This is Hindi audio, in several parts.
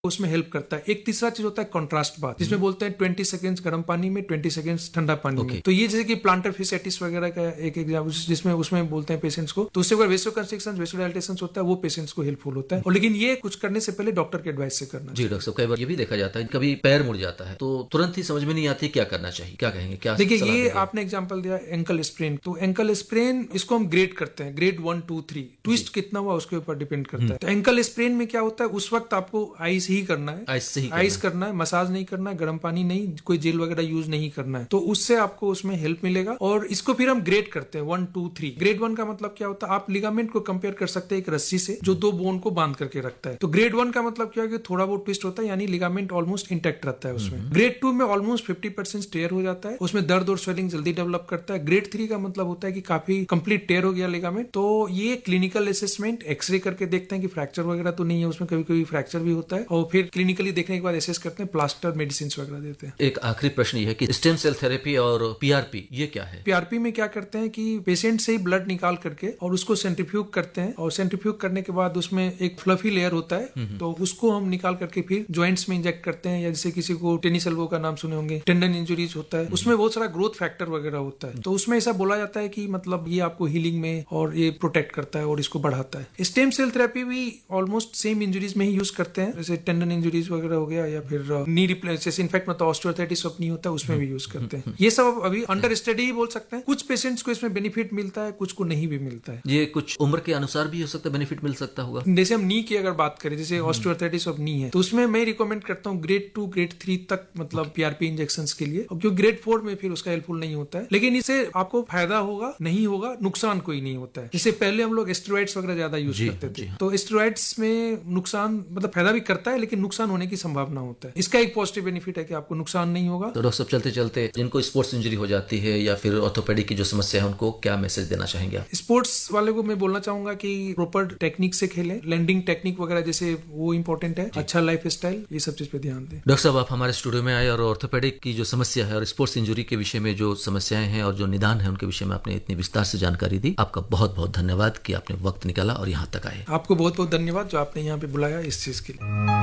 उसमें हेल्प करता है। एक तीसरा चीज होता है कॉन्ट्रास्ट बाथ, जिसमें बोलते हैं 20 सेकंड्स गर्म पानी में, 20 सेकंड्स ठंडा पानी में। तो ये जैसे कि प्लांटर फिसाइटिस वगैरह का एक एग्जाम्पल, जिसमें उसमें बोलते हैं पेशेंट्स को, तो उससे अगर वेसोकंस्ट्रिक्शन, वेसोडाइलेशन होता है, वो पेशेंट्स को हेल्पफुल होता है। और लेकिन ये कुछ करने से पहले डॉक्टर के एडवाइस से करना। जी डॉक्टर साहब, कई बार ये भी देखा जाता है कभी पैर मुड़ जाता है तो तुरंत ही समझ में नहीं आती क्या करना चाहिए, क्या कहेंगे, क्या? देखिए, ये आपने एग्जांपल दिया एंकल स्प्रेन, तो एंकल स्प्रेन इसको हम ग्रेड करते हैं, ग्रेड 1 2 3। ट्विस्ट कितना हुआ उसके ऊपर डिपेंड करता है। तो एंकल स्प्रेन में क्या होता है, उस वक्त आपको आइस ही करना है, आइस करना है, मसाज नहीं करना है, गर्म पानी नहीं, कोई जेल वगैरह यूज नहीं करना है। तो उससे आपको उसमें हेल्प मिलेगा। और इसको फिर हम ग्रेड करते हैं 1 2 3। ग्रेड 1 का मतलब क्या होता है, आप लिगामेंट को कंपेयर कर सकते हैं एक रस्सी से जो दो बोन को बांध करके रखता है। तो ग्रेड 1 का मतलब क्या है कि थोड़ा बहुत ट्विस्ट होता है, यानी लिगामेंट ऑलमोस्ट इंटैक्ट रहता है उसमें। ग्रेड 2 में ऑलमोस्ट 50% टेयर हो जाता है, उसमें दर्द और स्वेलिंग जल्दी डेवलप करता है। ग्रेड 3 का मतलब होता है कि काफी कंप्लीट टेयर हो गया लिगामेंट। तो ये क्लिनिकल असेसमेंट, एक्सरे करके देखते हैं कि फ्रैक्चर वगैरह तो नहीं है उसमें, कभी कभी फ्रैक्चर भी होता है, और फिर क्लिनिकली देखने के बाद असेस करते हैं, प्लास्टर मेडिसिन वगैरह देते हैं। एक आखिरी प्रश्न ये है कि स्टेम सेल थेरेपी और पीआरपी ये क्या है? पीआरपी में क्या करते हैं कि पेशेंट से ही ब्लड निकाल करके और उसको सेंट्रीफ्यूग करते हैं, और सेंट्रीफ्यूग करने के बाद उसमें एक फ्लफी लेयर होता है, तो उसको हम निकाल करके फिर ज्वाइंट्स में इंजेक्ट करते हैं। या जैसे किसी को टेनिस एल्बो का नाम सुने होंगे, टेंडन इंजुरीज होता है, उसमें बहुत सारा ग्रोथ फैक्टर वगैरह होता है, तो उसमें ऐसा बोला जाता है कि मतलब ये आपको हीलिंग में और ये प्रोटेक्ट करता है और इसको बढ़ाता है। स्टेम सेल थेरेपी भी ऑलमोस्ट सेम इंजुरीज में ही यूज करते हैं, जैसे टेंडन इंजुरीज वगैरह हो गया, या फिर नी रिप्लेस, जैसे इनफैक्ट मतलब ऑस्टियोआर्थराइटिस सब नहीं होता है, उसमें भी यूज करते हैं। ये सब अभी अंडर स्टडी ही बोल सकते हैं। कुछ पेशेंट्स को इसमें बेनिफिट मिलता है, कुछ को नहीं भी मिलता है। ये कुछ उम्र के अनुसार भी हो सकता है, बेनिफिट मिल सकता होगा। जैसे हम नी की अगर बात करें, जैसे ऑस्टियोआर्थराइटिस ऑफ नी है, तो उसमें मैं रिकमेंड करता हूँ ग्रेड 2 ग्रेड 3 तक, मतलब पीआरपी इंजेक्शन के लिए, क्योंकि ग्रेड 4 में फिर उसका हेल्पफुल नहीं होता है। लेकिन इससे आपको फायदा होगा, नहीं होगा, नुकसान कोई नहीं होता है। जैसे पहले हम लोग स्टेरॉइड्स वगैरह ज्यादा यूज करते थे, तो स्टेरॉइड्स में नुकसान, मतलब फायदा भी करता है लेकिन नुकसान होने की संभावना होता है। इसका एक पॉजिटिव बेनिफिट है कि आपको नुकसान नहीं होगा। तो डॉक्टर साहब, चलते चलते जिनको स्पोर्ट्स इंजरी हो जाती है या फिर ऑर्थोपेडिक की जो समस्या है, उनको क्या मैसेज देना चाहेंगे आप? स्पोर्ट्स वाले को मैं बोलना चाहूंगा कि प्रॉपर टेक्निक से खेलें, लैंडिंग टेक्निक वगैरह जैसे वो इंपॉर्टेंट है, अच्छा लाइफ स्टाइल, ये सब चीज पे ध्यान दें। डॉक्टर साहब, आप हमारे स्टूडियो में आए और ऑर्थोपेडिक की जो समस्या है और स्पोर्ट्स इंजरी के विषय में जो समस्याएं हैं और जो निदान है उनके विषय में आपने इतनी विस्तार से जानकारी दी। आपका बहुत बहुत धन्यवाद कि आपने वक्त निकाला और यहाँ तक आए। आपको बहुत बहुत धन्यवाद जो आपने यहाँ पे बुलाया इस चीज के लिए।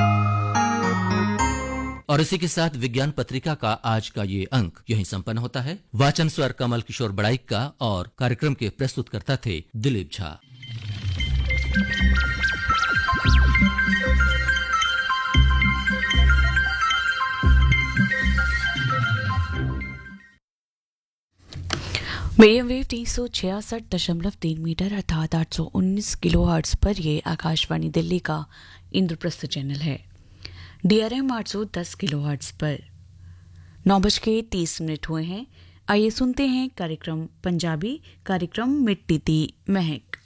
और इसी के साथ विज्ञान पत्रिका का आज का ये अंक यहीं संपन्न होता है। वाचन स्वर कमल किशोर बड़ाइक का और कार्यक्रम के प्रस्तुतकर्ता थे Dilip Jha. Medium wave 366.3 metre अर्थात 819 किलोहर्ट्ज पर ये आकाशवाणी दिल्ली का इंद्रप्रस्थ चैनल है। DRM 810 किलोहर्ट्ज पर 9:30 हुए हैं। आइए सुनते हैं कार्यक्रम पंजाबी, कार्यक्रम मिट्टी दी महक।